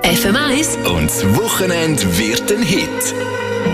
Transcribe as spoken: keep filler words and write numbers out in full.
F M eins Und das Wochenende wird ein Hit.